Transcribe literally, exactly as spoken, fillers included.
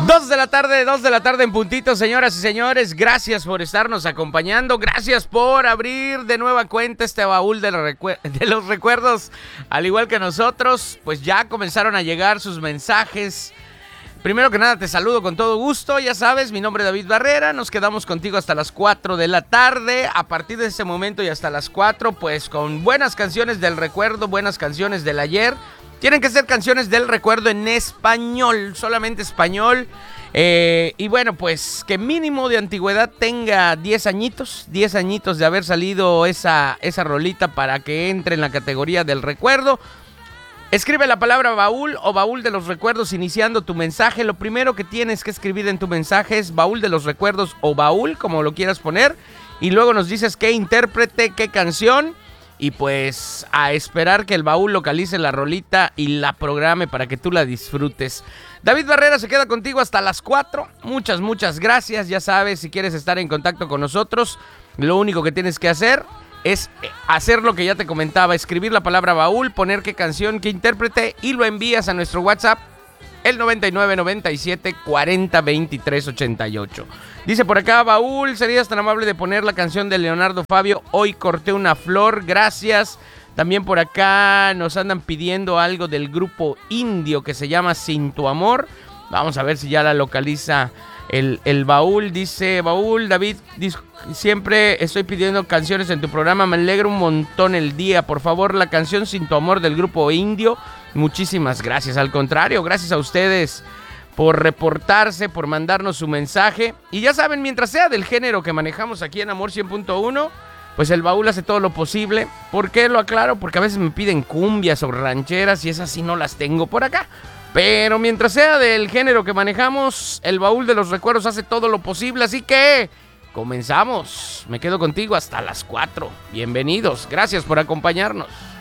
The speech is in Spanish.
Dos de la tarde, dos de la tarde en puntito, señoras y señores. Gracias por estarnos acompañando. Gracias por abrir de nueva cuenta este baúl de los, recu- de los recuerdos. Al igual que nosotros, pues ya comenzaron a llegar sus mensajes. Primero que nada, te saludo con todo gusto. Ya sabes, mi nombre es David Barrera. Nos quedamos contigo hasta las cuatro de la tarde. A partir de ese momento y hasta las cuatro, pues con buenas canciones del recuerdo, buenas canciones del ayer. Tienen que ser canciones del recuerdo en español, solamente español. Eh, y bueno, pues que mínimo de antigüedad tenga diez añitos, diez añitos de haber salido esa, esa rolita para que entre en la categoría del recuerdo. Escribe la palabra baúl o baúl de los recuerdos iniciando tu mensaje. Lo primero que tienes que escribir en tu mensaje es baúl de los recuerdos o baúl, como lo quieras poner. Y luego nos dices qué intérprete, qué canción. Y pues a esperar que el baúl localice la rolita y la programe para que tú la disfrutes. David Barrera se queda contigo hasta las cuatro. Muchas, muchas gracias. Ya sabes, si quieres estar en contacto con nosotros, lo único que tienes que hacer es hacer lo que ya te comentaba. Escribir la palabra baúl, poner qué canción, qué intérprete y lo envías a nuestro WhatsApp. El noventa y nueve, noventa y siete, cuarenta, veintitrés, ochenta y ocho. Dice por acá, baúl, ¿serías tan amable de poner la canción de Leonardo Fabio? Hoy corté una flor, gracias. También por acá nos andan pidiendo algo del grupo indio que se llama Sin Tu Amor. Vamos a ver si ya la localiza el, el baúl. Dice, baúl, David, dis- siempre estoy pidiendo canciones en tu programa. Me alegra un montón el día. Por favor, la canción Sin Tu Amor del grupo indio. Muchísimas gracias. Al contrario, gracias a ustedes por reportarse, por mandarnos su mensaje. Y ya saben, mientras sea del género que manejamos aquí en Amor cien punto uno, pues el baúl hace todo lo posible. ¿Por qué lo aclaro? Porque a veces me piden cumbias o rancheras y esas sí no las tengo por acá. Pero mientras sea del género que manejamos, el baúl de los recuerdos hace todo lo posible. Así que comenzamos. Me quedo contigo hasta las cuatro. Bienvenidos. Gracias por acompañarnos.